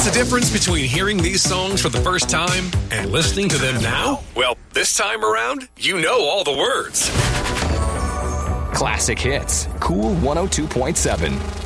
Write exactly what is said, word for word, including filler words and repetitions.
What's the difference between hearing these songs for the first time and listening to them now? Well, this time around, you know all the words. Classic Hits, Cool one oh two point seven.